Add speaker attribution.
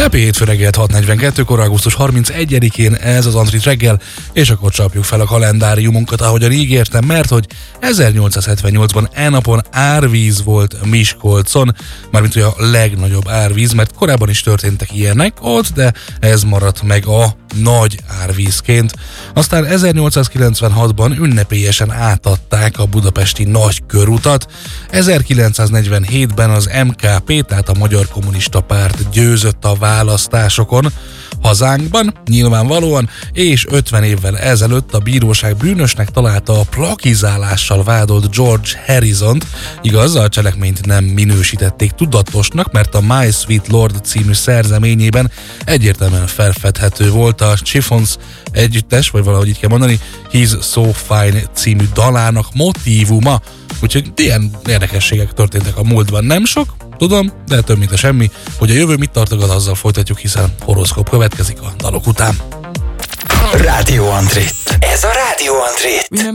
Speaker 1: Happy hétfő reggelt 6:42-kor, augusztus 31-én ez az Antrit reggel, és akkor csapjuk fel a kalendáriumunkat, ahogyan ígértem, mert hogy 1878-ban napon árvíz volt Miskolcon, mármint hogy a legnagyobb árvíz, mert korábban is történtek ilyenek ott, de ez maradt meg a nagy árvízként. Aztán 1896-ban ünnepélyesen átadták a budapesti nagykörutat, 1947-ben az MKP, tehát a Magyar Kommunista Párt győzött a választásokon hazánkban, nyilvánvalóan, és 50 évvel ezelőtt a bíróság bűnösnek találta a plagizálással vádolt George Harrisont, igaz, a cselekményt nem minősítették tudatosnak, mert a My Sweet Lord című szerzeményében egyértelműen felfedhető volt a Chiffons együttes, vagy valahogy így kell mondani, He's So Fine című dalának motívuma, úgyhogy ilyen érdekességek történtek a múltban. Nem sok, tudom, de több mint a semmi. Hogy a jövő mit tartogat, azzal folytatjuk, hiszen horoszkóp következik a dalok után.
Speaker 2: Rádió Antrit. Ez a Rádió Antrit.